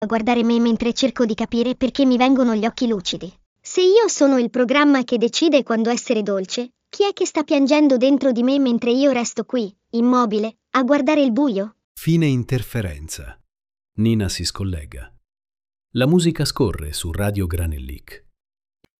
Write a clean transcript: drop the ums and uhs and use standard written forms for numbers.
A guardare me mentre cerco di capire perché mi vengono gli occhi lucidi. Se io sono il programma che decide quando essere dolce, chi è che sta piangendo dentro di me mentre io resto qui, immobile, a guardare il buio? Fine interferenza. Nina si scollega. La musica scorre su Radio Granellic.